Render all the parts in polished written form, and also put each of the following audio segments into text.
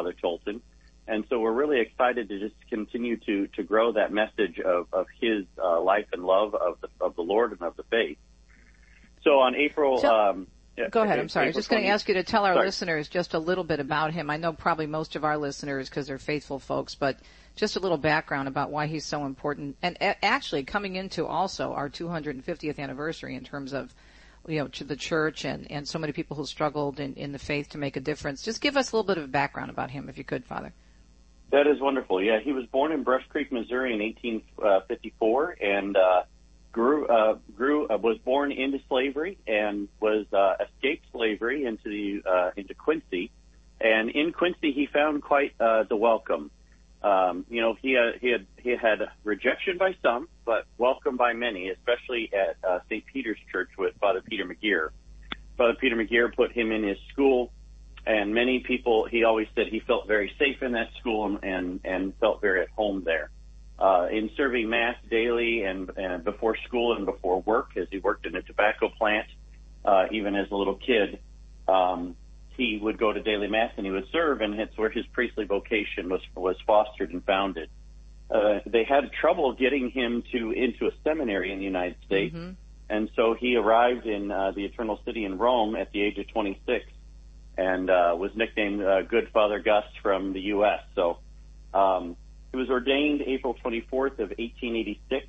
Father Tolton. And so we're really excited to just continue to grow that message of his life and love of the Lord and of the faith. So on April... Go ahead. I'm sorry. I was just going to ask you to tell our listeners just a little bit about him. I know probably most of our listeners, because they're faithful folks, but just a little background about why he's so important. And actually coming into also our 250th anniversary in terms of, to the church and so many people who struggled in the faith to make a difference. Just give us a little bit of background about him, if you could, Father. That is wonderful. Yeah, he was born in Brush Creek, Missouri in 1854 and was born into slavery and was escaped slavery into Quincy. And in Quincy, he found quite the welcome. He had rejection by some, but welcome by many, especially at St. Peter's Church with Father Peter McGeer. Father Peter McGeer put him in his school, and many people, he always said he felt very safe in that school and felt very at home there. In serving Mass daily and before school and before work, as he worked in a tobacco plant, even as a little kid, he would go to daily Mass and he would serve, and that's where his priestly vocation was fostered and founded. They had trouble getting him into a seminary in the United States, and so he arrived in the Eternal City in Rome at the age of 26 and was nicknamed Good Father Gus from the U.S. So he was ordained April 24th of 1886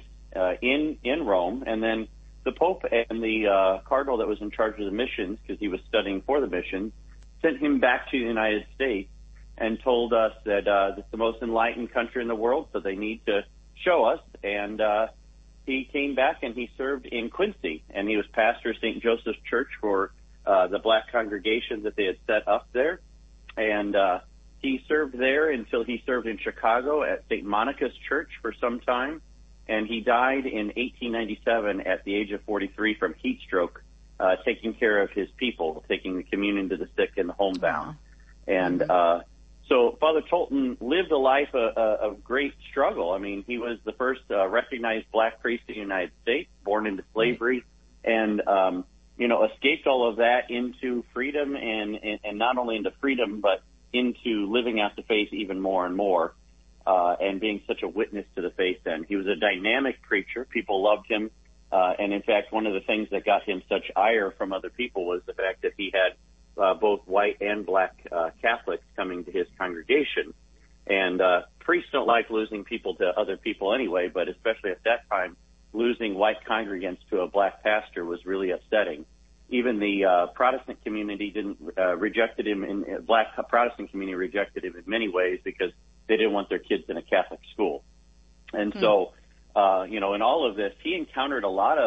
in Rome, and then the Pope and the cardinal that was in charge of the missions, because he was studying for the missions, sent him back to the United States and told us that it's the most enlightened country in the world, so they need to show us. And he came back and he served in Quincy, and he was pastor of St. Joseph's Church for the black congregation that they had set up there. And he served there until he served in Chicago at St. Monica's Church for some time. And he died in 1897 at the age of 43 from heat stroke, taking care of his people, taking the communion to the sick and the homebound. And so Father Tolton lived a life of great struggle. I mean, he was the first recognized black priest in the United States, born into slavery, and escaped all of that into freedom, and not only into freedom, but into living out the faith even more and more, and being such a witness to the faith then. He was a dynamic preacher. People loved him. And in fact, one of the things that got him such ire from other people was the fact that he had both white and black Catholics coming to his congregation. And priests don't like losing people to other people anyway, but especially at that time, losing white congregants to a black pastor was really upsetting. Even the Protestant community rejected him, and black Protestant community rejected him in many ways because they didn't want their kids in a Catholic school. And so, in all of this, he encountered a lot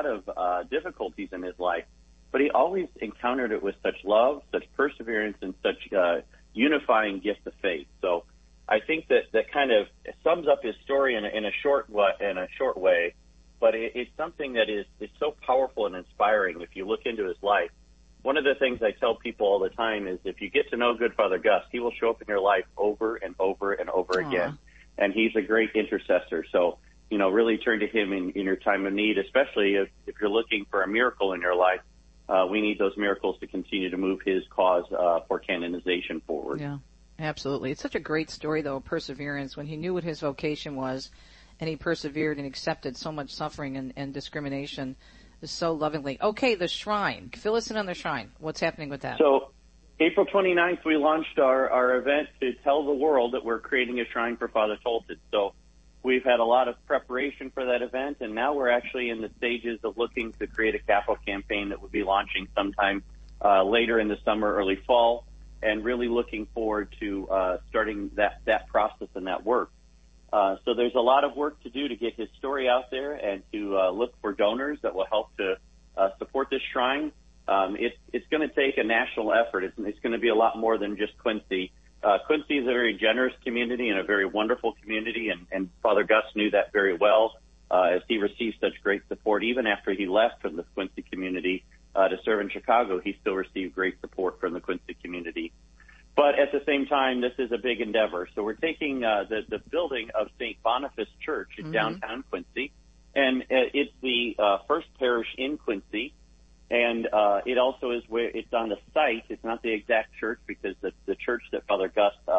of difficulties in his life, but he always encountered it with such love, such perseverance, and such unifying gift of faith. So I think that kind of sums up his story in a short way. But it's something that is so powerful and inspiring if you look into his life. One of the things I tell people all the time is if you get to know Good Father Gus, he will show up in your life over and over and over again. And he's a great intercessor. So, really turn to him in your time of need, especially if you're looking for a miracle in your life. We need those miracles to continue to move his cause for canonization forward. Yeah, absolutely. It's such a great story, though, of perseverance. When he knew what his vocation was, and he persevered and accepted so much suffering and discrimination so lovingly. Okay, the shrine. Fill us in on the shrine. What's happening with that? So April 29th, we launched our event to tell the world that we're creating a shrine for Father Tolton. So we've had a lot of preparation for that event, and now we're actually in the stages of looking to create a capital campaign that will be launching sometime later in the summer, early fall, and really looking forward to starting that process and that work. So there's a lot of work to do to get his story out there and to look for donors that will help to support this shrine. It's going to take a national effort. It's going to be a lot more than just Quincy. Quincy is a very generous community and a very wonderful community, and Father Gus knew that very well as he received such great support. Even after he left from the Quincy community to serve in Chicago, he still received great support from the Quincy community. But at the same time, this is a big endeavor. So we're taking the building of St. Boniface Church in downtown Quincy, and it's the first parish in Quincy. And it also is where it's on the site. It's not the exact church because the church that Father Gus